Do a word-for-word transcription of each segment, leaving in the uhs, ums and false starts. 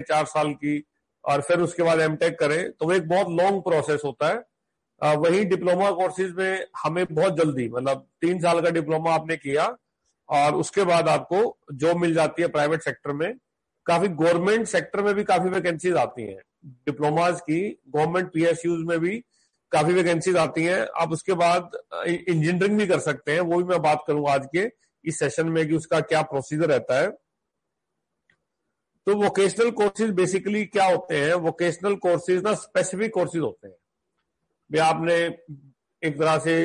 चार साल की, और फिर उसके बाद एमटेक करें, तो वो एक बहुत लॉन्ग प्रोसेस होता है। आ, वही डिप्लोमा कोर्सेज में हमें बहुत जल्दी, मतलब तीन साल का डिप्लोमा आपने किया और उसके बाद आपको जॉब मिल जाती है प्राइवेट सेक्टर में। काफी गवर्नमेंट सेक्टर में भी काफी वैकेंसीज आती हैं डिप्लोमाज की, गवर्नमेंट पीएसयूज में भी काफी वैकेंसीज आती हैं। आप उसके बाद इंजीनियरिंग भी कर सकते हैं, वो भी मैं बात करूंगा आज के इस सेशन में कि उसका क्या प्रोसीजर रहता है। तो वोकेशनल कोर्सेज बेसिकली क्या होते हैं? वोकेशनल कोर्सेज ना स्पेसिफिक कोर्सेज होते हैं। भी आपने एक तरह से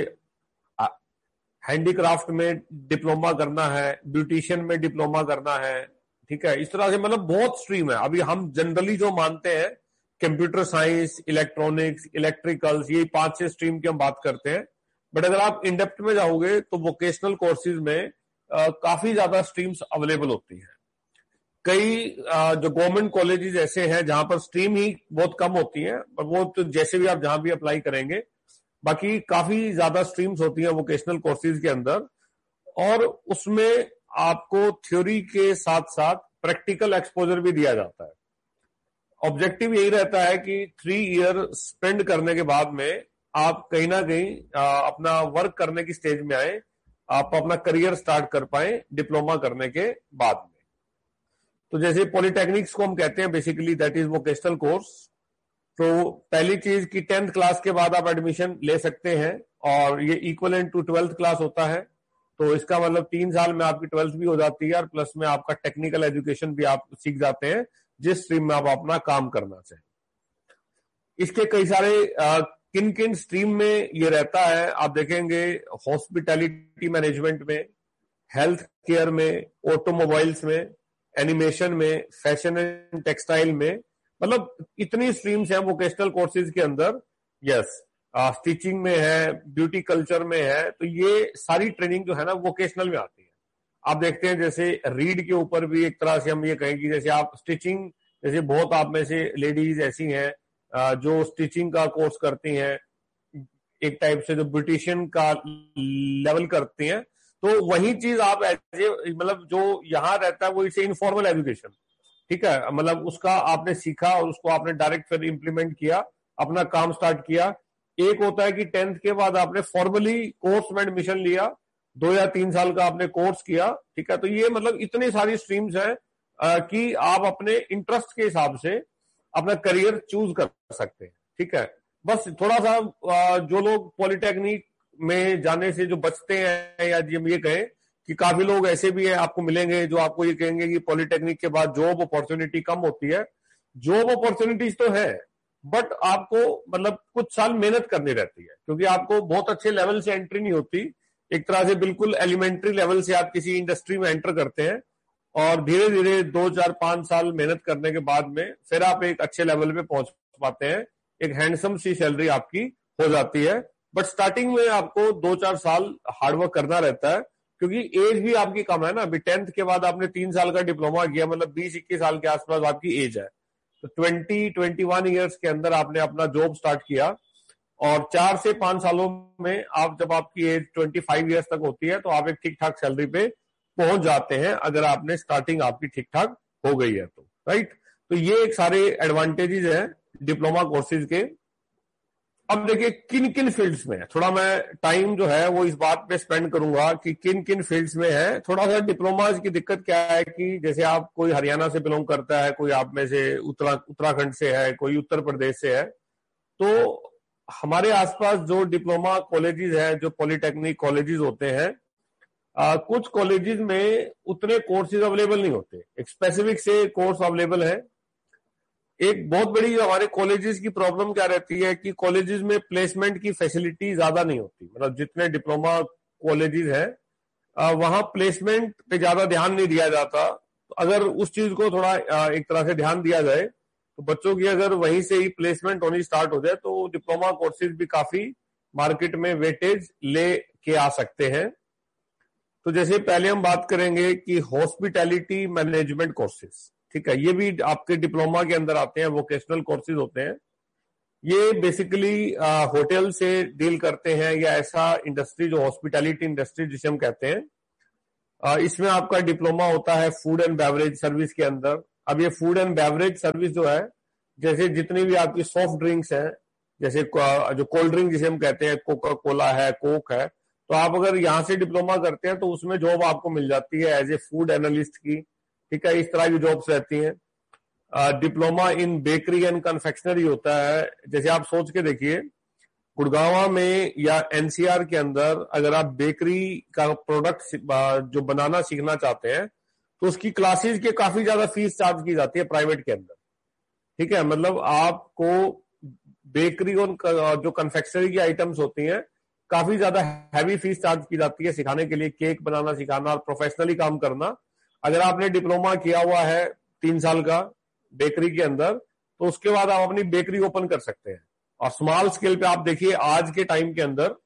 हैंडीक्राफ्ट में डिप्लोमा करना है, ब्यूटिशियन में डिप्लोमा करना है, ठीक है, इस तरह से मतलब बहुत स्ट्रीम है। अभी हम जनरली जो मानते हैं कंप्यूटर साइंस, इलेक्ट्रॉनिक्स, इलेक्ट्रिकल्स, ये पांच छह स्ट्रीम की हम बात करते हैं। बट अगर आप इन डेप्थ में जाओगे तो वोकेशनल कोर्सेज में आ, काफी ज्यादा स्ट्रीम्स अवेलेबल होती हैं। कई आ, जो गवर्नमेंट कॉलेजेस ऐसे हैं जहां पर स्ट्रीम ही बहुत कम होती हैं, पर वो तो जैसे भी आप जहां भी अप्लाई करेंगे, बाकी काफी ज्यादा स्ट्रीम्स होती हैं वोकेशनल कोर्सेज के अंदर। और उसमें आपको थ्योरी के साथ साथ प्रैक्टिकल एक्सपोजर भी दिया जाता है। ऑब्जेक्टिव यही रहता है कि थ्री ईयर स्पेंड करने के बाद में आप कहीं ना कहीं अपना वर्क करने की स्टेज में आए, आप अपना करियर स्टार्ट कर पाए डिप्लोमा करने के बाद में। तो जैसे पॉलिटेक्निक्स को हम कहते हैं basically that is vocational course. तो पहली चीज कि टेंथ क्लास के बाद आप एडमिशन ले सकते हैं और ये इक्वलेंट टू ट्वेल्थ क्लास होता है। तो इसका मतलब तीन साल में आपकी ट्वेल्थ भी हो जाती है और प्लस में आपका टेक्निकल एजुकेशन भी आप सीख जाते हैं जिस स्ट्रीम में आप अपना काम करना चाहें। इसके कई सारे किन किन स्ट्रीम में ये रहता है आप देखेंगे, हॉस्पिटैलिटी मैनेजमेंट में, हेल्थ केयर में, ऑटोमोबाइल्स में, एनिमेशन में, फैशन एंड टेक्सटाइल में, मतलब इतनी स्ट्रीम्स हैं वोकेशनल कोर्सेज के अंदर। यस, स्टिचिंग में है, ब्यूटी कल्चर में है, तो ये सारी ट्रेनिंग जो है ना वोकेशनल में आती है। आप देखते हैं जैसे रीड के ऊपर भी एक तरह से हम ये कहें कि जैसे आप स्टिचिंग, जैसे बहुत आप में से लेडीज ऐसी हैं जो स्टिचिंग का कोर्स करती हैं, एक टाइप से जो ब्यूटिशियन का लेवल करती हैं, तो वही चीज आप ऐसे मतलब जो यहाँ रहता है वो इसे इनफॉर्मल एजुकेशन, ठीक है, मतलब उसका आपने सीखा और उसको आपने डायरेक्ट फिर इंप्लीमेंट किया, अपना काम स्टार्ट किया। एक होता है कि टेंथ के बाद आपने फॉर्मली कोर्स में एडमिशन लिया, दो या तीन साल का आपने कोर्स किया, ठीक है। तो ये मतलब इतनी सारी स्ट्रीम्स हैं कि आप अपने इंटरेस्ट के हिसाब से अपना करियर चूज कर सकते हैं, ठीक है। बस थोड़ा सा जो लोग पॉलिटेक्निक में जाने से जो बचते हैं, या हम ये कहें कि काफी लोग ऐसे भी हैं आपको मिलेंगे जो आपको ये कहेंगे कि पॉलिटेक्निक के बाद जॉब अपॉर्चुनिटी कम होती है। जॉब अपॉर्चुनिटीज तो है, बट आपको मतलब कुछ साल मेहनत करनी रहती है, क्योंकि आपको बहुत अच्छे लेवल से एंट्री नहीं होती। एक तरह से बिल्कुल एलिमेंट्री लेवल से आप किसी इंडस्ट्री में एंटर करते हैं और धीरे धीरे दो चार पांच साल मेहनत करने के बाद में फिर आप एक अच्छे लेवल पे पहुंच पाते हैं, एक हैंडसम सी सैलरी आपकी हो जाती है। बट स्टार्टिंग में आपको दो चार साल हार्डवर्क करना रहता है, क्योंकि एज भी आपकी कम है ना। अभी टेंथ के बाद आपने तीन साल का डिप्लोमा किया, मतलब बीस इक्कीस साल के आसपास आपकी एज है। तो ट्वेंटी ट्वेंटी वन ईयर्स के अंदर आपने अपना जॉब स्टार्ट किया और चार से पांच सालों में आप जब आपकी एज ट्वेंटी फाइव ईयर्स तक होती है तो आप एक ठीक ठाक सैलरी पे पहुंच जाते हैं, अगर आपने स्टार्टिंग आपकी ठीक ठाक हो गई है तो, राइट। तो ये एक सारे एडवांटेजेस हैं डिप्लोमा कोर्सेज के। अब देखिए किन किन फील्ड्स में है, थोड़ा मैं टाइम जो है वो इस बात पे स्पेंड करूंगा कि किन किन फील्ड्स में है। थोड़ा सा डिप्लोमाज की दिक्कत क्या है कि जैसे आप कोई हरियाणा से बिलोंग करता है, कोई आप में से उत्तरा उत्तराखंड से है, कोई उत्तर प्रदेश से है, तो हमारे आसपास जो डिप्लोमा कॉलेजेस हैं, जो पॉलिटेक्निक कॉलेजेस होते हैं, आ, कुछ कॉलेजेस में उतने कोर्सेज अवेलेबल नहीं होते, एक स्पेसिफिक से कोर्स अवेलेबल है। एक बहुत बड़ी हमारे कॉलेजेस की प्रॉब्लम क्या रहती है कि कॉलेजेस में प्लेसमेंट की फैसिलिटी ज्यादा नहीं होती। मतलब जितने डिप्लोमा कॉलेजेस हैं वहां प्लेसमेंट पे ज्यादा ध्यान नहीं दिया जाता। तो अगर उस चीज को थोड़ा एक तरह से ध्यान दिया जाए तो बच्चों की अगर वहीं से ही प्लेसमेंट होनी स्टार्ट हो जाए तो डिप्लोमा कोर्सेज भी काफी मार्केट में वेटेज ले के आ सकते हैं। तो जैसे पहले हम बात करेंगे कि हॉस्पिटैलिटी मैनेजमेंट कोर्सेज, ठीक है, ये भी आपके डिप्लोमा के अंदर आते हैं, वोकेशनल कोर्सेज होते हैं। ये बेसिकली होटल से डील करते हैं या ऐसा इंडस्ट्री जो हॉस्पिटैलिटी इंडस्ट्री जिसे हम कहते हैं। आ, इसमें आपका डिप्लोमा होता है फूड एंड बेवरेज सर्विस के अंदर, अब ये फूड एंड बेवरेज सर्विस जो है, जैसे जितनी भी आपकी सॉफ्ट ड्रिंक्स हैं, जैसे जो कोल्ड ड्रिंक जिसे हम कहते हैं, कोका कोला है, कोक है, तो आप अगर यहाँ से डिप्लोमा करते हैं तो उसमें जॉब आपको मिल जाती है एज ए फूड एनालिस्ट की, ठीक है, इस तरह की जॉब्स रहती हैं। Diploma in bakery and confectionery होता है। जैसे आप सोच के देखिए, गुड़गांव में या एनसीआर के अंदर अगर आप बेकरी का प्रोडक्ट जो बनाना सीखना चाहते हैं तो उसकी क्लासेस के काफी ज्यादा फीस चार्ज की जाती है प्राइवेट के अंदर, ठीक है। मतलब आपको बेकरी और जो कन्फेक्शनरी की आइटम्स होती हैं काफी ज्यादा हैवी फीस चार्ज की जाती है सिखाने के लिए, केक बनाना सिखाना और प्रोफेशनली काम करना। अगर आपने डिप्लोमा किया हुआ है तीन साल का बेकरी के अंदर, तो उसके बाद आप अपनी बेकरी ओपन कर सकते हैं। और स्मॉल स्केल पे आप देखिए आज के टाइम के अंदर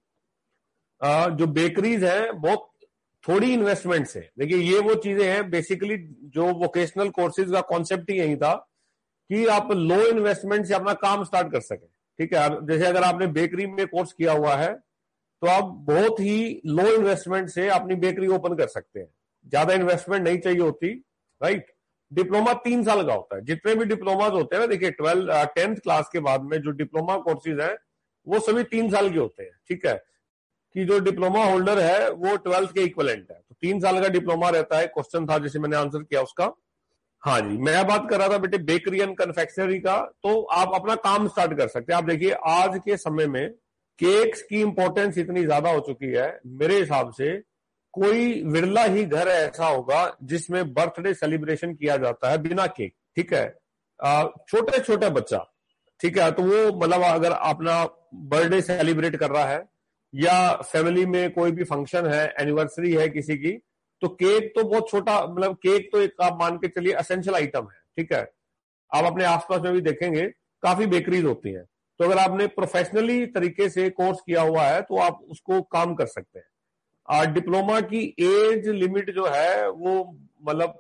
जो बेकरीज हैं बहुत थोड़ी इन्वेस्टमेंट से, देखिए ये वो चीजें हैं बेसिकली जो वोकेशनल कोर्सेज का कॉन्सेप्ट ही यही था कि आप लो इन्वेस्टमेंट से अपना काम स्टार्ट कर सकें, ठीक है। जैसे अगर आपने बेकरी में कोर्स किया हुआ है तो आप बहुत ही लो इन्वेस्टमेंट से अपनी बेकरी ओपन कर सकते हैं, ज्यादा इन्वेस्टमेंट नहीं चाहिए होती, राइट। डिप्लोमा तीन साल का होता है। जितने भी डिप्लोमा होते हैं ना, देखिए ट्वेल्थ टेंथ क्लास के बाद में जो डिप्लोमा कोर्सेज हैं वो सभी तीन साल के होते हैं, ठीक है, कि जो डिप्लोमा होल्डर है वो ट्वेल्थ के इक्वलेंट है, तो तीन साल का डिप्लोमा रहता है। क्वेश्चन था जिसे मैंने आंसर किया उसका। हाँ जी, मैं बात कर रहा था बेटे बेकरी एंड कन्फेक्शनरी का, तो आप अपना काम स्टार्ट कर सकते हैं। आप देखिए आज के समय में केक्स की इंपॉर्टेंस इतनी ज्यादा हो चुकी है, मेरे हिसाब से कोई विरला ही घर ऐसा होगा जिसमें बर्थडे सेलिब्रेशन किया जाता है बिना केक, ठीक है। छोटे छोटे बच्चा, ठीक है, तो वो मतलब अगर अपना बर्थडे सेलिब्रेट कर रहा है या फैमिली में कोई भी फंक्शन है, एनिवर्सरी है किसी की, तो केक तो बहुत छोटा, मतलब केक तो एक आप मान के चलिए एसेंशियल आइटम है, ठीक है। आप अपने आसपास में भी देखेंगे काफी बेकरीज होती हैं, तो अगर आपने प्रोफेशनली तरीके से कोर्स किया हुआ है तो आप उसको काम कर सकते हैं। और डिप्लोमा की एज लिमिट जो है वो मतलब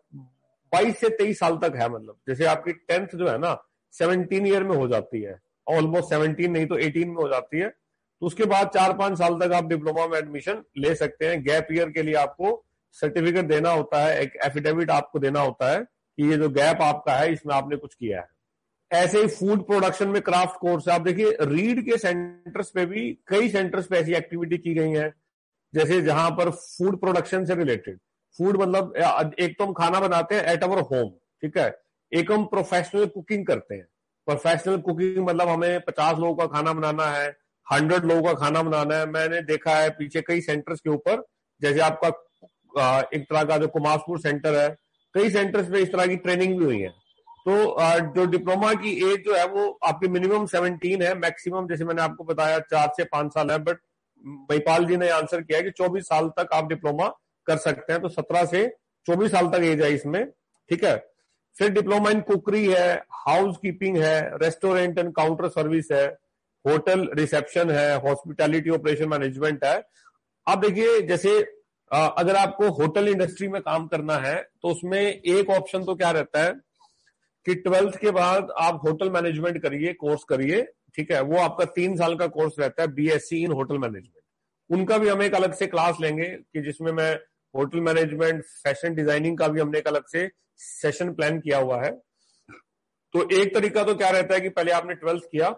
बाईस से तेईस साल तक है। मतलब जैसे आपकी टेंथ जो है ना सेवनटीन ईयर में हो जाती है, ऑलमोस्ट सेवनटीन नहीं तो एटीन में हो जाती है, तो उसके बाद चार पांच साल तक आप डिप्लोमा में एडमिशन ले सकते हैं। गैप ईयर के लिए आपको सर्टिफिकेट देना होता है, एक एफिडेविट आपको देना होता है कि ये जो गैप आपका है इसमें आपने कुछ किया है। ऐसे ही फूड प्रोडक्शन में क्राफ्ट कोर्स है। आप देखिए रीड के सेंटर्स पे भी कई सेंटर्स पे ऐसी एक्टिविटी की गई है, जैसे जहां पर फूड प्रोडक्शन से रिलेटेड, फूड मतलब एक तो हम खाना बनाते हैं एट अवर होम, ठीक है, एक हम प्रोफेशनल कुकिंग करते हैं। प्रोफेशनल कुकिंग मतलब हमें पचास लोगों का खाना बनाना है, हंड्रेड लोगों का खाना बनाना है। मैंने देखा है पीछे कई सेंटर्स के ऊपर, जैसे आपका एक तरह का जो कुमारपुर सेंटर है, कई सेंटर्स पे इस तरह की ट्रेनिंग भी हुई है। तो जो डिप्लोमा की एज जो है वो आपकी मिनिमम सेवनटीन है, मैक्सिमम जैसे मैंने आपको बताया चार से पांच साल है, बट महिपाल जी ने आंसर किया कि चौबीस साल तक आप डिप्लोमा कर सकते हैं, तो सत्रह से चौबीस साल तक एज है इसमें, ठीक है। फिर डिप्लोमा इन कुकरी है, हाउस कीपिंग है, रेस्टोरेंट एंड काउंटर सर्विस है, होटल रिसेप्शन है, हॉस्पिटैलिटी ऑपरेशन मैनेजमेंट है। आप देखिए जैसे अगर आपको होटल इंडस्ट्री में काम करना है तो उसमें एक ऑप्शन तो क्या रहता है कि ट्वेल्थ के बाद आप होटल मैनेजमेंट करिए, कोर्स करिए, ठीक है, वो आपका तीन साल का कोर्स रहता है, बीएससी इन होटल मैनेजमेंट। उनका भी हम एक अलग से क्लास लेंगे कि जिसमें मैं होटल मैनेजमेंट, फैशन डिजाइनिंग का भी हमने एक अलग से सेशन प्लान किया हुआ है। तो एक तरीका तो क्या रहता है कि पहले आपने ट्वेल्थ किया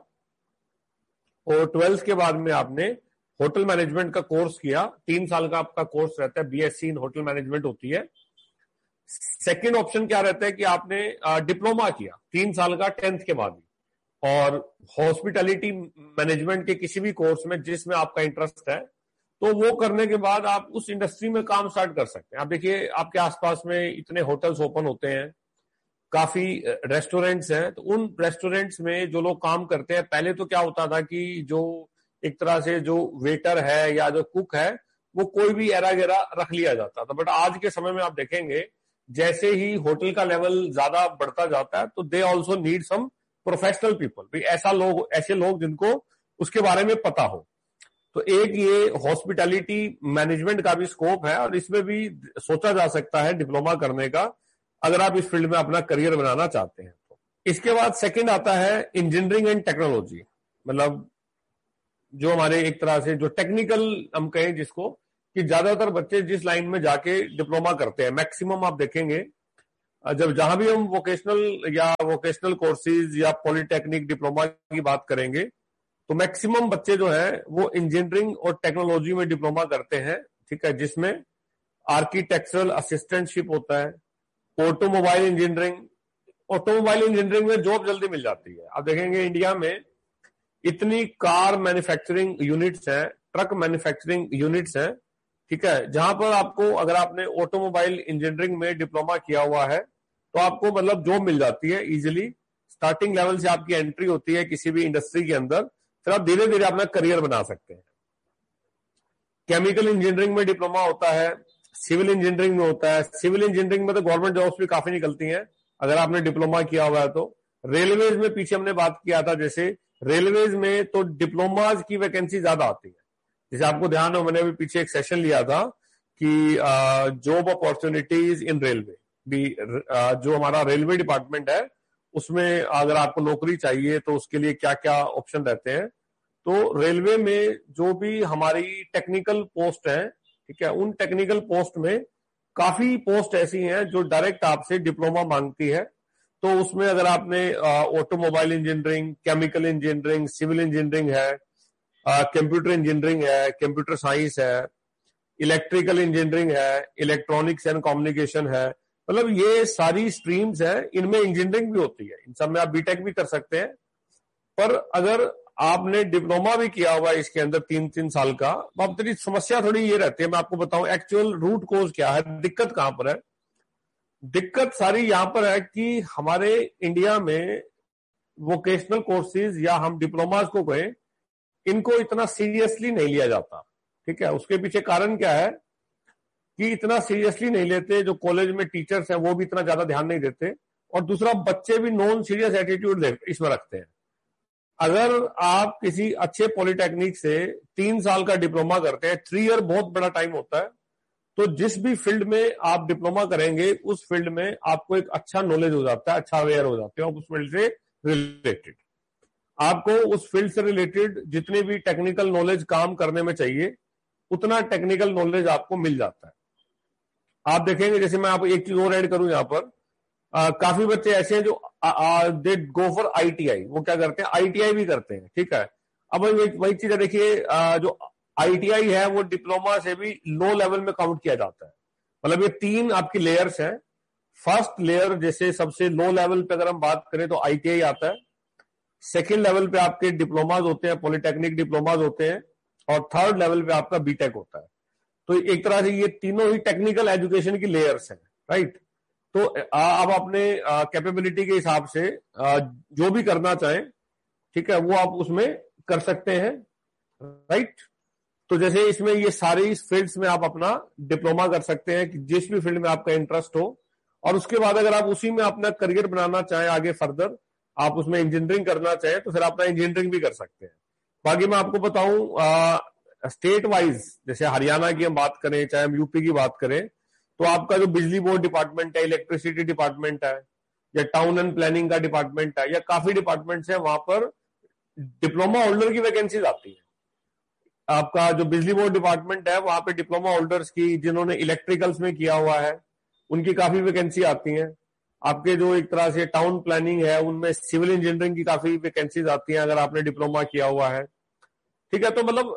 और ट्वेल्थ के बाद में आपने होटल मैनेजमेंट का कोर्स किया, तीन साल का आपका कोर्स रहता है, बीएससी इन होटल मैनेजमेंट होती है। सेकेंड ऑप्शन क्या रहता है कि आपने डिप्लोमा किया तीन साल का टेंथ के बाद, और हॉस्पिटैलिटी मैनेजमेंट के किसी भी कोर्स में जिसमें आपका इंटरेस्ट है, तो वो करने के बाद आप उस इंडस्ट्री में काम स्टार्ट कर सकते हैं। आप देखिए आपके आसपास में इतने होटल्स ओपन होते हैं, काफी रेस्टोरेंट्स हैं, तो उन रेस्टोरेंट्स में जो लोग काम करते हैं, पहले तो क्या होता था कि जो एक तरह से जो वेटर है या जो कुक है वो कोई भी एरा गेरा रख लिया जाता था। बट आज के समय में आप देखेंगे जैसे ही होटल का लेवल ज्यादा बढ़ता जाता है तो they also need some professional people, ऐसा लोग ऐसे लोग जिनको उसके बारे में पता हो। तो एक ये हॉस्पिटैलिटी मैनेजमेंट का भी स्कोप है और इसमें भी सोचा जा सकता है डिप्लोमा करने का, अगर आप इस फील्ड में अपना करियर बनाना चाहते हैं तो। इसके बाद सेकंड आता है इंजीनियरिंग एंड टेक्नोलॉजी, मतलब जो हमारे एक तरह से जो टेक्निकल हम कहें जिसको, कि ज्यादातर बच्चे जिस लाइन में जाके डिप्लोमा करते हैं, मैक्सिमम आप देखेंगे जब जहां भी हम वोकेशनल या वोकेशनल कोर्सेज या पॉलिटेक्निक डिप्लोमा की बात करेंगे तो मैक्सिमम बच्चे जो है वो इंजीनियरिंग और टेक्नोलॉजी में डिप्लोमा करते हैं, ठीक है, जिसमें आर्किटेक्चरल असिस्टेंटशिप होता है, ऑटोमोबाइल इंजीनियरिंग। ऑटोमोबाइल इंजीनियरिंग में जॉब जल्दी मिल जाती है। आप देखेंगे इंडिया में इतनी कार मैन्युफैक्चरिंग यूनिट्स हैं, ट्रक मैन्युफैक्चरिंग यूनिट्स हैं, ठीक है, जहां पर आपको अगर आपने ऑटोमोबाइल इंजीनियरिंग में डिप्लोमा किया हुआ है तो आपको मतलब जॉब मिल जाती है इजीली। स्टार्टिंग लेवल से आपकी एंट्री होती है किसी भी इंडस्ट्री के अंदर, फिर आप धीरे धीरे अपना करियर बना सकते हैं। केमिकल इंजीनियरिंग में डिप्लोमा होता है, सिविल इंजीनियरिंग में होता है। सिविल इंजीनियरिंग में तो गवर्नमेंट जॉब्स भी काफी निकलती हैं अगर आपने डिप्लोमा किया हुआ है तो। रेलवेज में पीछे हमने बात किया था, जैसे रेलवेज में तो डिप्लोमाज की वैकेंसी ज्यादा आती है। जैसे आपको ध्यान हो, मैंने अभी पीछे एक सेशन लिया था कि जॉब अपॉर्चुनिटीज इन रेलवे भी, जो हमारा रेलवे डिपार्टमेंट है उसमें अगर आपको नौकरी चाहिए तो उसके लिए क्या क्या ऑप्शन रहते हैं। तो रेलवे में जो भी हमारी टेक्निकल पोस्ट है, ठीक है, उन टेक्निकल पोस्ट में काफी पोस्ट ऐसी हैं जो डायरेक्ट आपसे डिप्लोमा मांगती है। तो उसमें अगर आपने automobile engineering, chemical engineering, civil engineering है, कंप्यूटर इंजीनियरिंग है, कंप्यूटर साइंस है, इलेक्ट्रिकल इंजीनियरिंग है, इलेक्ट्रॉनिक्स एंड कम्युनिकेशन है, मतलब ये सारी स्ट्रीम्स है, इनमें इंजीनियरिंग भी होती है। इन सब में आप बीटेक भी कर सकते हैं। पर अगर आपने डिप्लोमा भी किया हुआ है इसके अंदर तीन तीन साल का, तो अब तेरी समस्या थोड़ी ये रहती है, मैं आपको बताऊं एक्चुअल रूट कोज क्या है, दिक्कत कहां पर है। दिक्कत सारी यहां पर है कि हमारे इंडिया में वोकेशनल कोर्सेज या हम डिप्लोमाज को कहें, इनको इतना सीरियसली नहीं लिया जाता, ठीक है। उसके पीछे कारण क्या है कि इतना सीरियसली नहीं लेते, जो कॉलेज में टीचर्स हैं वो भी इतना ज्यादा ध्यान नहीं देते, और दूसरा बच्चे भी नॉन सीरियस एटीट्यूड इसमें रखते हैं। अगर आप किसी अच्छे पॉलिटेक्निक से तीन साल का डिप्लोमा करते हैं, थ्री ईयर बहुत बड़ा टाइम होता है, तो जिस भी फील्ड में आप डिप्लोमा करेंगे उस फील्ड में आपको एक अच्छा नॉलेज हो जाता है, अच्छा अवेयर हो जाते हैं, और उस फील्ड से रिलेटेड आपको उस फील्ड से रिलेटेड जितनी भी टेक्निकल नॉलेज काम करने में चाहिए उतना टेक्निकल नॉलेज आपको मिल जाता है। आप देखेंगे, जैसे मैं आपको एक चीज और ऐड करूं यहां पर, आ, काफी बच्चे ऐसे हैं जो दे गो फॉर आईटीआई, वो क्या करते हैं, आईटीआई भी करते हैं, ठीक है। अब वही चीज है, देखिए जो आईटीआई है वो डिप्लोमा से भी लो लेवल में काउंट किया जाता है। मतलब ये तीन आपकी लेयर्स हैं। फर्स्ट लेयर जैसे सबसे लो लेवल पे अगर हम बात करें तो आईटीआई आता है, सेकेंड लेवल पे आपके डिप्लोमाज होते हैं, पॉलिटेक्निक डिप्लोमाज होते हैं, और थर्ड लेवल पे आपका बीटेक होता है। तो एक तरह से ये तीनों ही टेक्निकल एजुकेशन की लेयर्स हैं, राइट। तो आप अपने कैपेबिलिटी के हिसाब से आ, जो भी करना चाहें, ठीक है, वो आप उसमें कर सकते हैं, राइट। तो जैसे इसमें ये सारी फील्ड्स में आप अपना डिप्लोमा कर सकते हैं कि जिस भी फील्ड में आपका इंटरेस्ट हो, और उसके बाद अगर आप उसी में अपना करियर बनाना चाहें आगे फर्दर, आप उसमें इंजीनियरिंग करना चाहें तो फिर अपना इंजीनियरिंग भी कर सकते हैं। बाकी मैं आपको बताऊं स्टेट वाइज, जैसे हरियाणा की हम बात करें, चाहे हम यूपी की बात करें, तो आपका जो बिजली बोर्ड डिपार्टमेंट है, इलेक्ट्रिसिटी डिपार्टमेंट है, या टाउन एंड प्लानिंग का डिपार्टमेंट है, या काफी डिपार्टमेंट्स है, वहां पर डिप्लोमा होल्डर की वैकेंसीज आती है। आपका जो बिजली बोर्ड डिपार्टमेंट है वहां पे डिप्लोमा होल्डर्स की, जिन्होंने इलेक्ट्रिकल्स में किया हुआ है, उनकी काफी वैकेंसी आती हैं। आपके जो एक तरह से टाउन प्लानिंग है उनमें सिविल इंजीनियरिंग की काफी वैकेंसीज आती हैं अगर आपने डिप्लोमा किया हुआ है, ठीक है। तो मतलब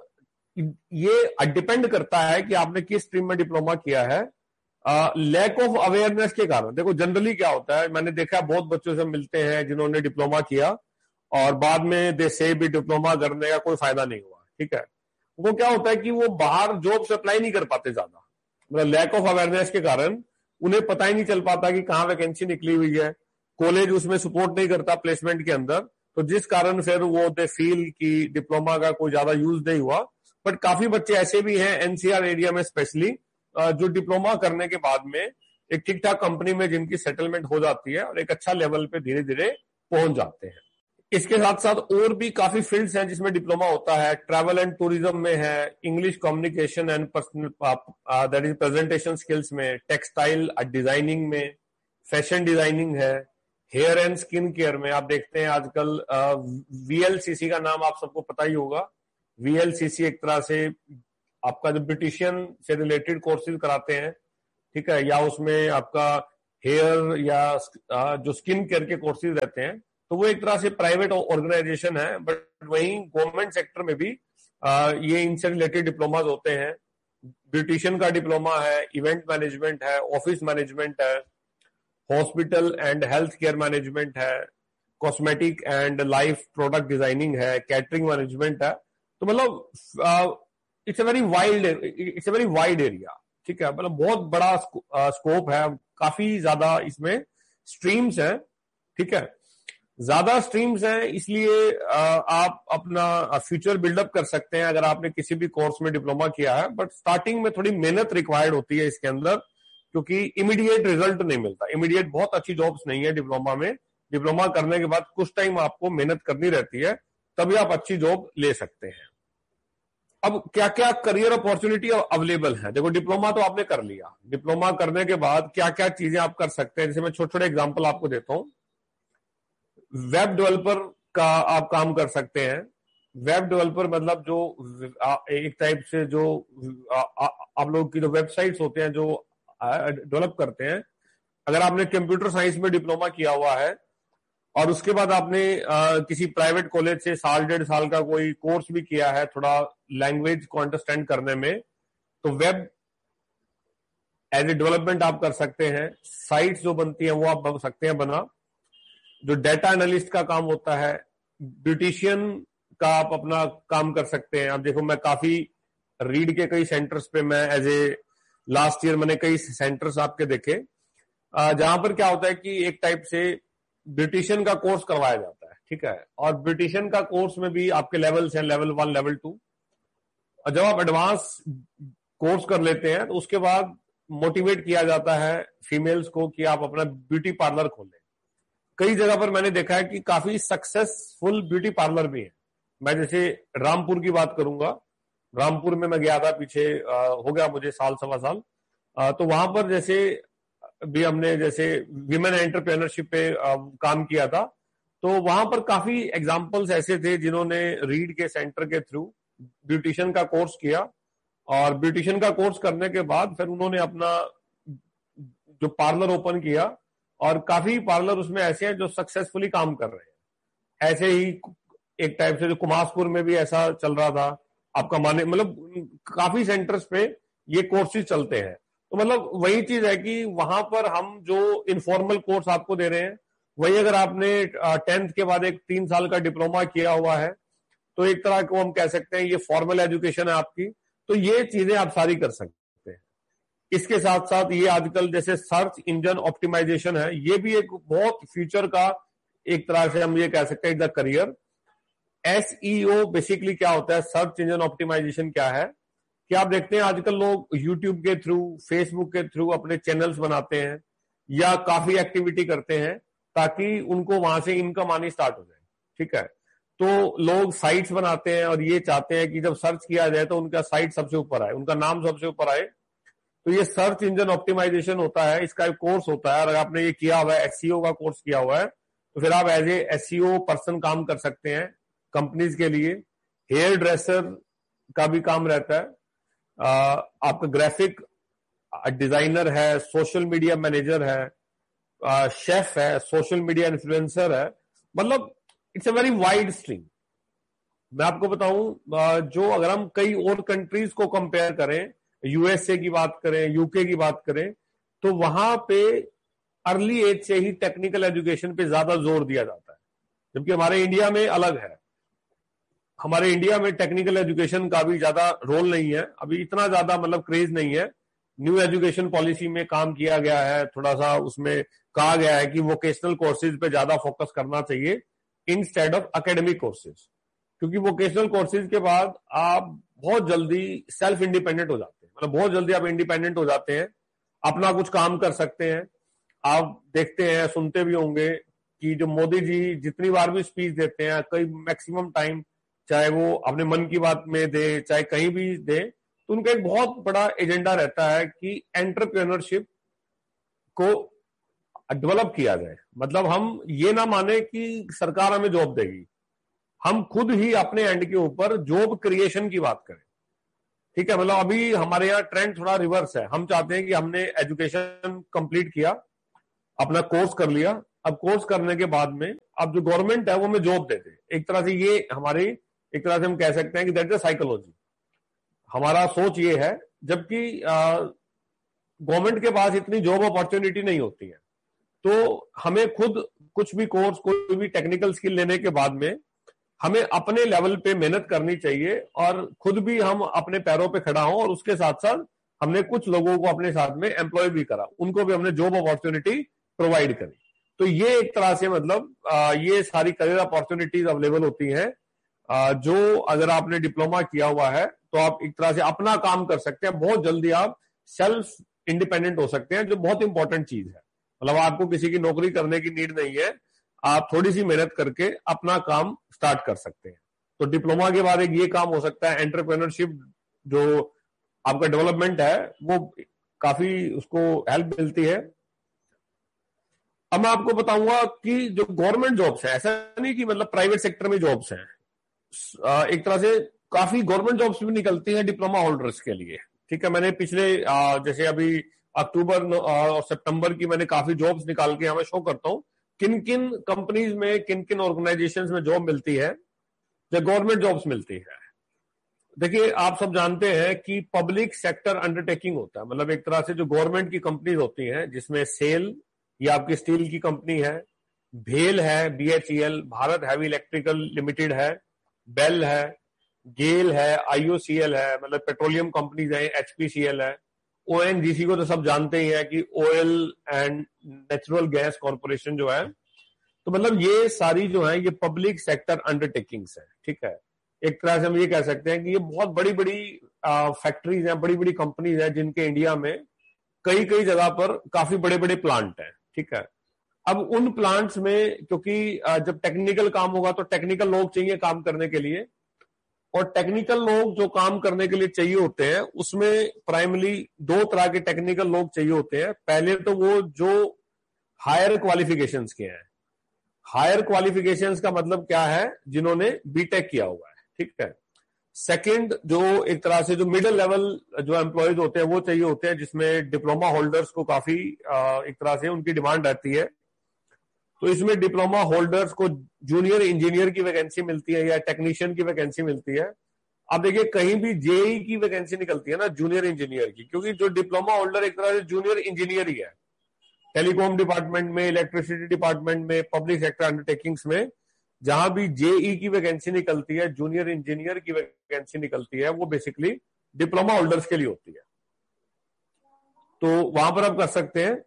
ये डिपेंड करता है कि आपने किस स्ट्रीम में डिप्लोमा किया है। लैक ऑफ अवेयरनेस के कारण, देखो जनरली क्या होता है, मैंने देखा बहुत बच्चों से मिलते हैं जिन्होंने डिप्लोमा किया और बाद में दे से भी डिप्लोमा करने का कोई फायदा नहीं हुआ, ठीक है। वो क्या होता है कि वो बाहर जॉब से अप्लाई नहीं कर पाते ज्यादा, मतलब लैक ऑफ अवेयरनेस के कारण उन्हें पता ही नहीं चल पाता कि कहाँ वैकेंसी निकली हुई है, कॉलेज उसमें सपोर्ट नहीं करता प्लेसमेंट के अंदर, तो जिस कारण फिर वो दे फील कि डिप्लोमा का कोई ज्यादा यूज नहीं हुआ। बट काफी बच्चे ऐसे भी हैं एनसीआर एरिया में स्पेशली, जो डिप्लोमा करने के बाद में एक ठीक ठाक कंपनी में जिनकी सेटलमेंट हो जाती है और एक अच्छा लेवल पे धीरे धीरे पहुंच जाते हैं। इसके साथ साथ और भी काफी फील्ड्स हैं जिसमें डिप्लोमा होता है। ट्रैवल एंड टूरिज्म में है, English communication and that is presentation skills में, टेक्सटाइल डिजाइनिंग में, फैशन डिजाइनिंग है, हेयर एंड स्किन केयर में। आप देखते हैं आजकल वीएलसीसी का नाम आप सबको पता ही होगा। वीएलसीसी एक तरह से आपका जो ब्यूटिशियन से रिलेटेड कोर्सेज कराते हैं, ठीक है, या उसमें आपका हेयर या जो स्किन केयर के कोर्सेज रहते हैं, तो वो एक तरह से प्राइवेट ऑर्गेनाइजेशन है, बट वहीं गवर्नमेंट सेक्टर में भी ये इनसे रिलेटेड डिप्लोमाज होते हैं। ब्यूटिशियन का डिप्लोमा है, इवेंट मैनेजमेंट है, ऑफिस मैनेजमेंट है, hospital and health care management है, cosmetic and life product designing है, कैटरिंग मैनेजमेंट है। तो मतलब it's a very wide it's a very wide area, ठीक है, मतलब बहुत बड़ा स्कोप है, काफी ज्यादा इसमें स्ट्रीम्स हैं, ठीक है, ज्यादा स्ट्रीम्स हैं, इसलिए आप अपना फ्यूचर बिल्डअप कर सकते हैं अगर आपने किसी भी कोर्स में डिप्लोमा किया है। बट स्टार्टिंग में थोड़ी मेहनत रिक्वायर्ड होती है इसके अंदर, क्योंकि इमीडिएट रिजल्ट नहीं मिलता, इमीडिएट बहुत अच्छी जॉब्स नहीं है डिप्लोमा में। डिप्लोमा करने के बाद कुछ टाइम आपको मेहनत करनी रहती है, तभी आप अच्छी जॉब ले सकते हैं। अब क्या क्या करियर अपॉर्चुनिटी अवेलेबल है, देखो डिप्लोमा तो आपने कर लिया, डिप्लोमा करने के बाद क्या क्या चीजें आप कर सकते हैं, जैसे मैं छोटे छोटे एग्जांपल आपको देता हूं। वेब डेवलपर का आप काम कर सकते हैं। वेब डेवलपर मतलब जो एक टाइप से जो आप लोग की जो वेबसाइट्स होते हैं जो डेवलप करते हैं, अगर आपने कंप्यूटर साइंस में डिप्लोमा किया हुआ है और उसके बाद आपने आ, किसी प्राइवेट कॉलेज से साल डेढ़ साल का कोई कोर्स भी किया है थोड़ा लैंग्वेज को अंडरस्टैंड करने में, तो वेब एज ए डेवलपमेंट आप कर सकते हैं। साइट्स जो बनती हैं वो आप बन सकते हैं बना। जो डेटा एनालिस्ट का काम होता है, ब्यूटिशियन का आप अपना काम कर सकते हैं। अब देखो मैं काफी रीड के कई सेंटर्स पे मैं एज ए लास्ट ईयर मैंने कई सेंटर्स आपके देखे जहां पर क्या होता है कि एक टाइप से ब्यूटिशियन का कोर्स करवाया जाता है, ठीक है, और ब्यूटिशियन का कोर्स में भी आपके लेवल्स हैं, लेवल वन लेवल टू, और जब आप एडवांस कोर्स कर लेते हैं तो उसके बाद मोटिवेट किया जाता है फीमेल्स को कि आप अपना ब्यूटी पार्लर खोलें। कई जगह पर मैंने देखा है कि काफी सक्सेसफुल ब्यूटी पार्लर भी है। मैं जैसे रामपुर की बात करूंगा, रामपुर में मैं गया था पीछे, आ, हो गया मुझे साल सवा साल, आ, तो वहां पर जैसे भी हमने जैसे विमेन एंटरप्रेन्योरशिप पे आ, काम किया था, तो वहां पर काफी एग्जांपल्स ऐसे थे जिन्होंने रीड के सेंटर के थ्रू ब्यूटिशियन का कोर्स किया, और ब्यूटिशियन का कोर्स करने के बाद फिर उन्होंने अपना जो पार्लर ओपन किया, और काफी पार्लर उसमें ऐसे हैं जो सक्सेसफुली काम कर रहे हैं। ऐसे ही एक टाइप से जो कुमारपुर में भी ऐसा चल रहा था आपका माने, मतलब काफी सेंटर्स पे ये कोर्सेज चलते हैं। तो मतलब वही चीज है कि वहां पर हम जो इनफॉर्मल कोर्स आपको दे रहे हैं, वही अगर आपने टेंथ के बाद एक तीन साल का डिप्लोमा किया हुआ है तो एक तरह को हम कह सकते हैं ये फॉर्मल एजुकेशन है आपकी। तो ये चीजें आप सारी कर सकते हैं। इसके साथ साथ ये आजकल जैसे सर्च इंजन ऑप्टिमाइजेशन है, ये भी एक बहुत फ्यूचर का एक तरह से हम ये कह सकते हैं द करियर। एसईओ बेसिकली क्या होता है, सर्च इंजन ऑप्टिमाइजेशन क्या है, कि आप देखते हैं आजकल लोग यूट्यूब के थ्रू, फेसबुक के थ्रू अपने चैनल्स बनाते हैं या काफी एक्टिविटी करते हैं ताकि उनको वहां से इनकम आनी स्टार्ट हो जाए, ठीक है। तो लोग साइट्स बनाते हैं और ये चाहते हैं कि जब सर्च किया जाए तो उनका साइट सबसे ऊपर आए, उनका नाम सबसे ऊपर आए। तो ये सर्च इंजन ऑप्टिमाइजेशन होता है, इसका एक कोर्स होता है। अगर आपने ये किया हुआ है, एसईओ का कोर्स किया हुआ है, तो फिर आप एज ए एसईओ पर्सन काम कर सकते हैं कंपनीज के लिए। हेयर ड्रेसर का भी काम रहता है, आ, आपका ग्राफिक डिजाइनर है, सोशल मीडिया मैनेजर है, आ, शेफ है, सोशल मीडिया इन्फ्लुएंसर है, मतलब it's a very wide stream. मैं आपको बताऊं, जो अगर हम कई और कंट्रीज को कंपेयर करें, यूएसए की बात करें, यूके की बात करें, तो वहां पे अर्ली एज से ही टेक्निकल एजुकेशन पे ज्यादा जोर दिया जाता है, जबकि हमारे इंडिया में अलग है। हमारे इंडिया में टेक्निकल एजुकेशन का भी ज्यादा रोल नहीं है, अभी इतना ज्यादा मतलब क्रेज नहीं है। न्यू एजुकेशन पॉलिसी में काम किया गया है, थोड़ा सा उसमें कहा गया है कि वोकेशनल कोर्सेज पे ज्यादा फोकस करना चाहिए इंस्टेड ऑफ एकेडमिक कोर्सेज, क्योंकि वोकेशनल कोर्सेज के बाद आप बहुत जल्दी सेल्फ इंडिपेंडेंट हो जाते हैं, मतलब बहुत जल्दी आप इंडिपेंडेंट हो जाते हैं, अपना कुछ काम कर सकते हैं। आप देखते हैं, सुनते भी होंगे कि जो मोदी जी जितनी बार भी स्पीच देते हैं, कई मैक्सिमम टाइम, चाहे वो अपने मन की बात में दे चाहे कहीं भी दे, तो उनका एक बहुत बड़ा एजेंडा रहता है कि एंटरप्रेन्योरशिप को डेवलप किया जाए। मतलब हम ये ना माने कि सरकार हमें जॉब देगी, हम खुद ही अपने एंड के ऊपर जॉब क्रिएशन की बात करें, ठीक है। मतलब अभी हमारे यहाँ ट्रेंड थोड़ा रिवर्स है, हम चाहते हैं कि हमने एजुकेशन कंप्लीट किया, अपना कोर्स कर लिया। अब कोर्स करने के बाद में अब जो गवर्नमेंट है वो हमें जॉब देते, एक तरह से ये हमारी, एक तरह से हम कह सकते हैं कि दैट इज साइकोलॉजी, हमारा सोच ये है। जबकि गवर्नमेंट के पास इतनी जॉब अपॉर्चुनिटी नहीं होती है, तो हमें खुद कुछ भी कोर्स, कोई भी टेक्निकल स्किल लेने के बाद में हमें अपने लेवल पे मेहनत करनी चाहिए और खुद भी हम अपने पैरों पे खड़ा हों। और उसके साथ साथ हमने कुछ लोगों को अपने साथ में एम्प्लॉय भी करा, उनको भी हमने जॉब अपॉर्चुनिटी प्रोवाइड करी। तो ये एक तरह से मतलब ये सारी करियर अपॉर्चुनिटीज अवेलेबल होती हैं, जो अगर आपने डिप्लोमा किया हुआ है तो आप एक तरह से अपना काम कर सकते हैं, बहुत जल्दी आप सेल्फ इंडिपेंडेंट हो सकते हैं, जो बहुत इंपॉर्टेंट चीज है। मतलब आपको किसी की नौकरी करने की नीड नहीं है, आप थोड़ी सी मेहनत करके अपना काम स्टार्ट कर सकते हैं। तो डिप्लोमा के बाद एक ये काम हो सकता है, एंटरप्रेन्योरशिप जो आपका डेवलपमेंट है वो काफी उसको हेल्प मिलती है। अब मैं आपको बताऊंगा कि जो गवर्नमेंट जॉब्स है, ऐसा नहीं कि मतलब प्राइवेट सेक्टर में जॉब्स हैं, एक तरह से काफी गवर्नमेंट जॉब्स भी निकलती हैं डिप्लोमा होल्डर्स के लिए। ठीक है, मैंने पिछले जैसे अभी अक्टूबर और सितंबर की मैंने काफी जॉब्स निकाल के हमें शो करता हूं, किन किन कंपनीज में, किन किन ऑर्गेनाइजेशंस में जॉब मिलती है, जो गवर्नमेंट जॉब्स मिलती है। देखिए, आप सब जानते हैं कि पब्लिक सेक्टर अंडरटेकिंग होता है, मतलब एक तरह से जो गवर्नमेंट की कंपनीज होती हैं, जिसमें सेल, ये आपकी स्टील की कंपनी है, भेल है, BHEL, Bharat heavy electrical limited है, बेल है, गेल है, आईओसीएल है, मतलब पेट्रोलियम कंपनीज है, एचपीसीएल है, ओएनजीसी को तो सब जानते ही है कि oil and natural gas corporation जो है। तो मतलब ये सारी जो है ये पब्लिक सेक्टर अंडरटेकिंग्स है। ठीक है, एक तरह से हम ये कह सकते हैं कि ये बहुत बड़ी बड़ी फैक्ट्रीज हैं, बड़ी बड़ी कंपनीज हैं, जिनके इंडिया में कई कई जगह पर काफी बड़े बड़े प्लांट हैं। ठीक है, अब उन प्लांट्स में क्योंकि जब टेक्निकल काम होगा तो टेक्निकल लोग चाहिए काम करने के लिए, और टेक्निकल लोग जो काम करने के लिए चाहिए होते हैं उसमें प्राइमरी दो तरह के टेक्निकल लोग चाहिए होते हैं। पहले तो वो जो हायर क्वालिफिकेशंस के हैं, हायर क्वालिफिकेशंस का मतलब क्या है, जिन्होंने बीटेक किया हुआ है। ठीक है, सेकंड जो एक तरह से जो मिडिल लेवल जो एम्प्लॉयज होते हैं वो चाहिए होते हैं, जिसमें डिप्लोमा होल्डर्स को काफी एक तरह से उनकी डिमांड रहती है। तो इसमें डिप्लोमा होल्डर्स को जूनियर इंजीनियर की वैकेंसी मिलती है या टेक्नीशियन की वैकेंसी मिलती है। अब देखिए, कहीं भी जेई की वैकेंसी निकलती है ना जूनियर इंजीनियर की, क्योंकि जो डिप्लोमा होल्डर एक तरह से जूनियर इंजीनियर ही है। टेलीकॉम डिपार्टमेंट में, इलेक्ट्रिसिटी डिपार्टमेंट में, पब्लिक सेक्टर अंडरटेकिंग्स में जहां भी जेई की वैकेंसी निकलती है, जूनियर इंजीनियर की वैकेंसी निकलती है, वो बेसिकली डिप्लोमा होल्डर्स के लिए होती है। तो वहां पर आप कर सकते हैं।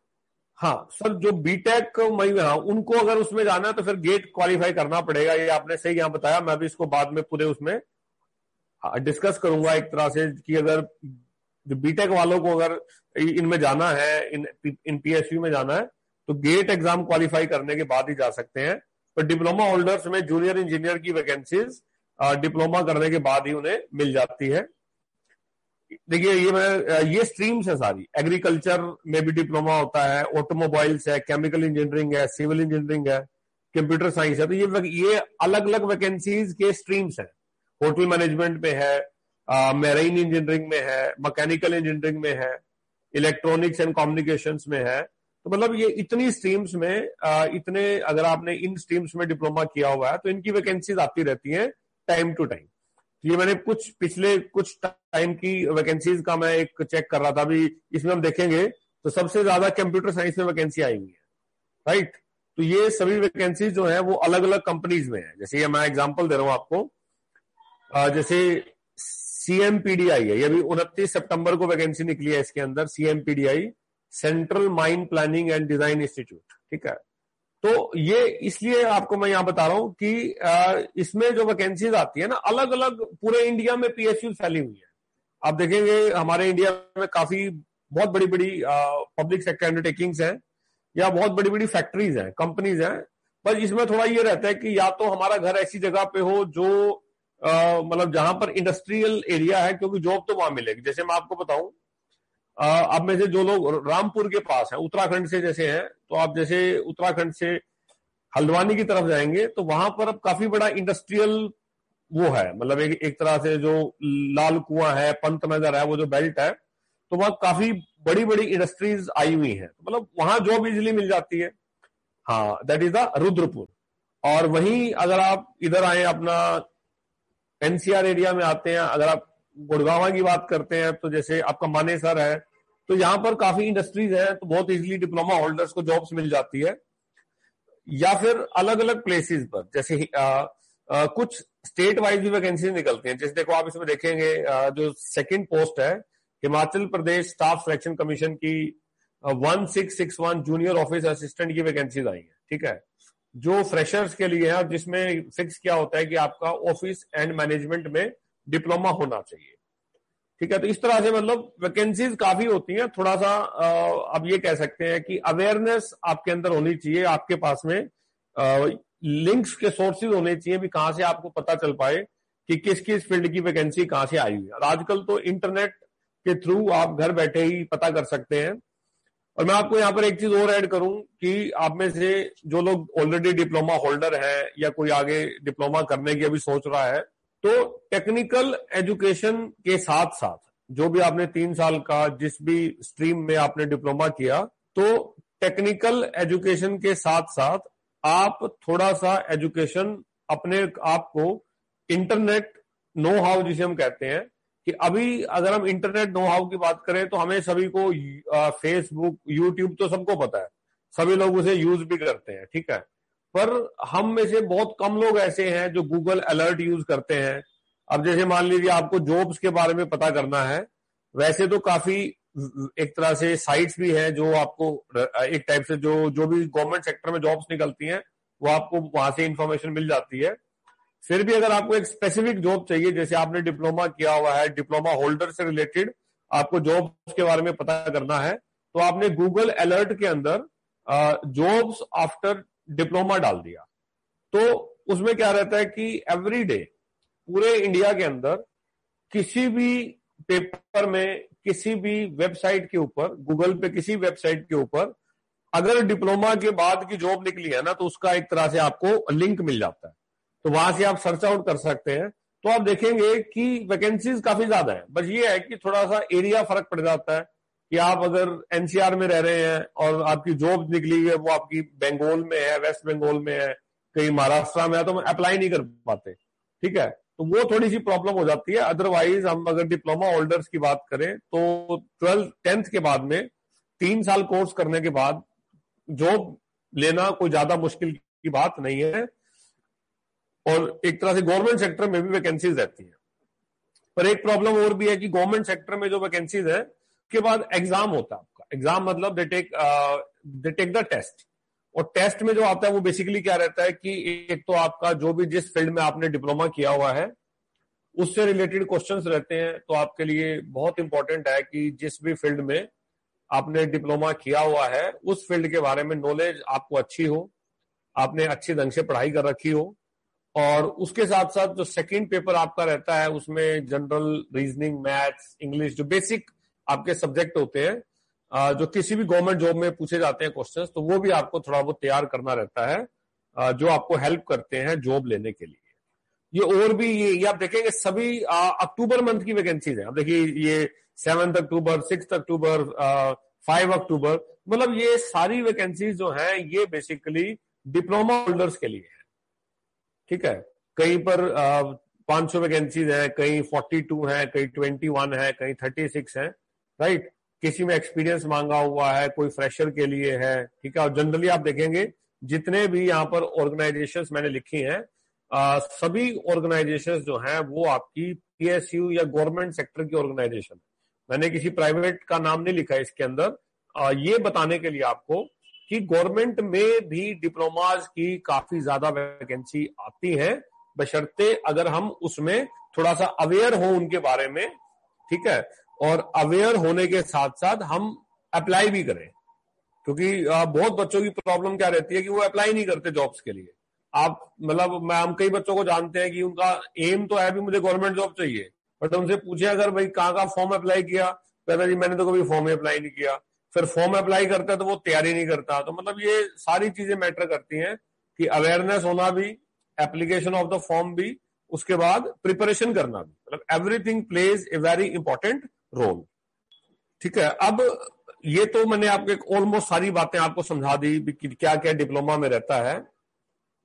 हाँ सर, जो बीटेक में, हाँ उनको अगर उसमें जाना है तो फिर गेट क्वालिफाई करना पड़ेगा, ये आपने सही यहाँ बताया। मैं भी इसको बाद में पूरे उसमें डिस्कस करूंगा एक तरह से कि अगर जो बीटेक वालों को अगर इनमें जाना है, इन इन पीएसयू में जाना है, तो गेट एग्जाम क्वालिफाई करने के बाद ही जा सकते हैं। पर डिप्लोमा होल्डर्स में जूनियर इंजीनियर की वैकेंसीज डिप्लोमा करने के बाद ही उन्हें मिल जाती है। देखिए, ये मैं ये स्ट्रीम्स है सारी, एग्रीकल्चर में भी डिप्लोमा होता है, ऑटोमोबाइल्स है, केमिकल इंजीनियरिंग है, सिविल इंजीनियरिंग है, कंप्यूटर साइंस है। तो ये ये अलग अलग वैकेंसीज के स्ट्रीम्स हैं। होटल मैनेजमेंट में है, मैरीन इंजीनियरिंग में है, मैकेनिकल इंजीनियरिंग में है, इलेक्ट्रॉनिक्स एंड कम्युनिकेशंस में है। तो मतलब ये इतनी स्ट्रीम्स में आ, इतने अगर आपने इन स्ट्रीम्स में डिप्लोमा किया हुआ है तो इनकी वैकेंसीज आती रहती हैं टाइम टू टाइम। ये मैंने कुछ पिछले कुछ टाइम की वैकेंसीज का मैं एक चेक कर रहा था, अभी इसमें हम देखेंगे तो सबसे ज्यादा कंप्यूटर साइंस में वैकेंसी आई हुई है, राइट। तो ये सभी वैकेंसीज जो है वो अलग अलग कंपनीज में है। जैसे ये मैं एग्जांपल दे रहा हूं आपको, जैसे सीएमपीडीआई है, ये भी उनतीस सितंबर को वैकेंसी निकली है इसके अंदर, CMPDI, central mine planning and design institute. ठीक है, तो ये इसलिए आपको मैं यहां बता रहा हूं कि इसमें जो वैकेंसीज आती है ना, अलग अलग पूरे इंडिया में पीएसयू फैली हुई है। आप देखेंगे हमारे इंडिया में काफी बहुत बड़ी बड़ी पब्लिक सेक्टर अंडरटेकिंग्स हैं या बहुत बड़ी बड़ी फैक्ट्रीज हैं, कंपनीज हैं। बस इसमें थोड़ा ये रहता है कि या तो हमारा घर ऐसी जगह पे हो जो मतलब जहां पर इंडस्ट्रियल एरिया है, क्योंकि जॉब तो वहां मिलेगी। जैसे मैं आपको बताऊं, अब में से जो लोग रामपुर के पास हैं, उत्तराखंड से जैसे हैं, तो आप जैसे उत्तराखंड से हल्द्वानी की तरफ जाएंगे तो वहां पर अब काफी बड़ा इंडस्ट्रियल वो है, मतलब एक, एक तरह से जो लाल कुआं है, पंतनगर है, वो जो बेल्ट है, तो वहां काफी बड़ी बड़ी इंडस्ट्रीज आई हुई हैं, मतलब वहां जॉब इजिली मिल जाती है। हाँ, दैट इज द रुद्रपुर। और वहीं अगर आप इधर आए अपना एनसीआर एरिया में आते हैं, अगर आप गुड़गांव की बात करते हैं तो जैसे आपका मानेसर है, तो यहाँ पर काफी इंडस्ट्रीज हैं, तो बहुत इजीली डिप्लोमा होल्डर्स को जॉब्स मिल जाती है। या फिर अलग अलग प्लेसेस पर, जैसे आ, आ, कुछ स्टेट वाइज भी वैकेंसी निकलती हैं। जैसे देखो आप इसमें देखेंगे, आ, जो सेकंड पोस्ट है Himachal Pradesh staff selection commission की one six six one junior office assistant की वैकेंसीज आई है, ठीक है, जो फ्रेशर्स के लिए है, जिसमें फिक्स क्या होता है कि आपका ऑफिस एंड मैनेजमेंट में डिप्लोमा होना चाहिए, ठीक है। तो इस तरह से मतलब वैकेंसीज काफी होती हैं। थोड़ा सा अब ये कह सकते हैं कि अवेयरनेस आपके अंदर होनी चाहिए, आपके पास में लिंक्स के सोर्सेज होने चाहिए भी, कहां से आपको पता चल पाए कि किस किस फील्ड की वैकेंसी कहां से आई हुई है। और आजकल तो इंटरनेट के थ्रू आप घर बैठे ही पता कर सकते हैं। और मैं आपको यहाँ पर एक चीज और ऐड करूं कि आप में से जो लोग ऑलरेडी डिप्लोमा होल्डर हैं या कोई आगे डिप्लोमा करने की अभी सोच रहा है, तो टेक्निकल एजुकेशन के साथ साथ जो भी आपने तीन साल का जिस भी स्ट्रीम में आपने डिप्लोमा किया, तो टेक्निकल एजुकेशन के साथ साथ आप थोड़ा सा एजुकेशन अपने आप को इंटरनेट नो हाउ जिसे हम कहते हैं, कि अभी अगर हम इंटरनेट नो हाउ की बात करें तो हमें सभी को फेसबुक यूट्यूब तो सबको पता है, सभी लोग उसे यूज भी करते हैं, ठीक है। पर हम में से बहुत कम लोग ऐसे हैं जो गूगल अलर्ट यूज करते हैं। अब जैसे मान लीजिए आपको जॉब्स के बारे में पता करना है, वैसे तो काफी एक तरह से साइट्स भी हैं जो आपको एक टाइप से जो जो भी गवर्नमेंट सेक्टर में जॉब्स निकलती हैं वो आपको वहां से इंफॉर्मेशन मिल जाती है। फिर भी अगर आपको एक स्पेसिफिक जॉब चाहिए, जैसे आपने डिप्लोमा किया हुआ है, डिप्लोमा होल्डर से रिलेटेड आपको जॉब्स के बारे में पता करना है, तो आपने गूगल अलर्ट के अंदर जॉब्स आफ्टर डिप्लोमा डाल दिया, तो उसमें क्या रहता है कि एवरी डे पूरे इंडिया के अंदर किसी भी पेपर में, किसी भी वेबसाइट के ऊपर, गूगल पे किसी वेबसाइट के ऊपर अगर डिप्लोमा के बाद की जॉब निकली है ना, तो उसका एक तरह से आपको लिंक मिल जाता है, तो वहां से आप सर्च आउट कर सकते हैं। तो आप देखेंगे कि वैकेंसीज काफी ज्यादा है, बस ये है कि थोड़ा सा एरिया फर्क पड़ जाता है कि आप अगर एनसीआर में रह रहे हैं और आपकी जॉब निकली है वो आपकी बंगाल में है, वेस्ट बंगाल में है, कहीं महाराष्ट्र में है, तो हम अप्लाई नहीं कर पाते, ठीक है, तो वो थोड़ी सी प्रॉब्लम हो जाती है। अदरवाइज हम अगर डिप्लोमा होल्डर्स की बात करें तो ट्वेल्थ टेंथ के बाद में तीन साल कोर्स करने के बाद जॉब लेना कोई ज्यादा मुश्किल की बात नहीं है। और एक तरह से गवर्नमेंट सेक्टर में भी वैकेंसीज रहती हैं, पर एक प्रॉब्लम और भी है कि गवर्नमेंट सेक्टर में जो वैकेंसीज है उसके बाद एग्जाम होता है आपका। एग्जाम मतलब they take they take the test, और टेस्ट में जो आता है वो बेसिकली क्या रहता है कि एक तो आपका जो भी जिस फील्ड में आपने डिप्लोमा किया हुआ है उससे रिलेटेड क्वेश्चंस रहते हैं। तो आपके लिए बहुत इंपॉर्टेंट है कि जिस भी फील्ड में आपने डिप्लोमा किया हुआ है उस फील्ड के बारे में नॉलेज आपको अच्छी हो, आपने अच्छी ढंग से पढ़ाई कर रखी हो, और उसके साथ साथ जो सेकंड पेपर आपका रहता है उसमें जनरल रीजनिंग, मैथ्स, इंग्लिश, जो बेसिक आपके सब्जेक्ट होते हैं जो किसी भी गवर्नमेंट जॉब में पूछे जाते हैं क्वेश्चंस, तो वो भी आपको थोड़ा बहुत तैयार करना रहता है जो आपको हेल्प करते हैं जॉब लेने के लिए। ये और भी ये, ये आप देखेंगे सभी अक्टूबर मंथ की वैकेंसीज है। अब देखिए ये सेवंथ अक्टूबर, सिक्स अक्टूबर, फाइव अक्टूबर, मतलब ये सारी वैकेंसीज जो हैं ये बेसिकली डिप्लोमा होल्डर्स के लिए है, ठीक है। कहीं पर पांच सौ वैकेंसीज है, कहीं फोर्टी टू है, कहीं ट्वेंटी वन है, कहीं थर्टी सिक्स है, राइट। किसी में एक्सपीरियंस मांगा हुआ है, कोई फ्रेशर के लिए है, ठीक है। और जनरली आप देखेंगे जितने भी यहाँ पर ऑर्गेनाइजेशंस मैंने लिखी हैं, आ, सभी ऑर्गेनाइजेशंस जो हैं वो आपकी पीएसयू या गवर्नमेंट सेक्टर की ऑर्गेनाइजेशन, मैंने किसी प्राइवेट का नाम नहीं लिखा है इसके अंदर, आ, ये बताने के लिए आपको कि गवर्नमेंट में भी डिप्लोमाज की काफी ज्यादा वैकेंसी आती है, बशर्ते अगर हम उसमें थोड़ा सा अवेयर हो उनके बारे में, ठीक है, और अवेयर होने के साथ साथ हम अप्लाई भी करें। क्योंकि बहुत बच्चों की प्रॉब्लम क्या रहती है कि वो अप्लाई नहीं करते जॉब्स के लिए। आप मतलब मैं हम कई बच्चों को जानते हैं कि उनका एम तो है भी मुझे गवर्नमेंट जॉब चाहिए, बट उनसे पूछे अगर भाई कहाँ का फॉर्म अप्लाई किया, कहता जी मैंने तो कभी फॉर्म अप्लाई नहीं किया। फिर फॉर्म अप्लाई करता है तो वो तैयारी नहीं करता। तो मतलब ये सारी चीजें मैटर करती हैं कि अवेयरनेस होना भी, एप्लीकेशन ऑफ द फॉर्म भी, उसके बाद प्रिपरेशन करना भी, मतलब everything plays a very important role. ठीक है। अब ये तो मैंने आपको ऑलमोस्ट सारी बातें आपको समझा दी कि क्या क्या डिप्लोमा में रहता है।